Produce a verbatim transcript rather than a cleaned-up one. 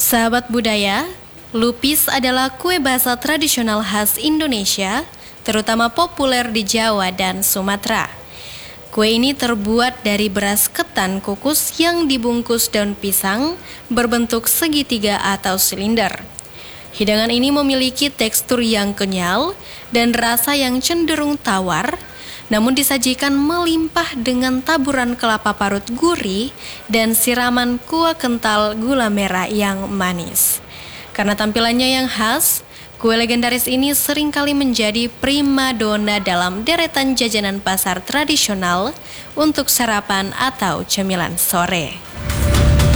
Sahabat budaya, lupis adalah kue basah tradisional khas Indonesia, terutama populer di Jawa dan Sumatera. Kue ini terbuat dari beras ketan kukus yang dibungkus daun pisang berbentuk segitiga atau silinder. Hidangan ini memiliki tekstur yang kenyal dan rasa yang cenderung tawar, namun disajikan melimpah dengan taburan kelapa parut gurih dan siraman kuah kental gula merah yang manis. Karena tampilannya yang khas, kue legendaris ini seringkali menjadi primadona dalam deretan jajanan pasar tradisional untuk sarapan atau cemilan sore.